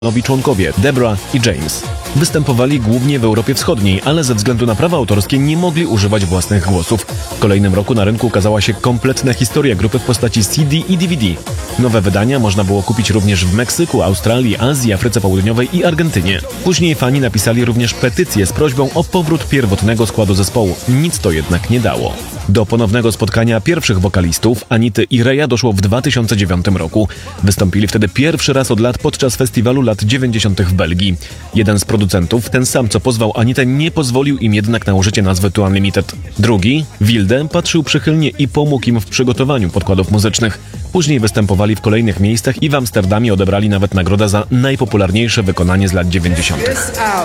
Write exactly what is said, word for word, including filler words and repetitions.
nowi członkowie Debra i James. Występowali głównie w Europie Wschodniej, ale ze względu na prawa autorskie nie mogli używać własnych głosów. W kolejnym roku na rynku ukazała się kompletna historia grupy w postaci C D i D V D. Nowe wydania można było kupić również w Meksyku, Australii, Azji, Afryce Południowej i Argentynie. Później fani napisali również petycję z prośbą o powrót pierwotnego składu zespołu. Nic to jednak nie dało. Do ponownego spotkania pierwszych wokalistów, Anity i Reya, doszło w dwa tysiące dziewiątym roku. Wystąpili wtedy pierwszy raz od lat podczas festiwalu lat dziewięćdziesiątych w Belgii. Jeden z producentów, ten sam co pozwał Anitę, nie pozwolił im jednak na użycie nazwy Two Unlimited. Drugi, Wilde, patrzył przychylnie i pomógł im w przygotowaniu podkładów muzycznych. Później występowali w kolejnych miejscach i w Amsterdamie odebrali nawet nagrodę za najpopularniejsze wykonanie z lat dziewięćdziesiątych.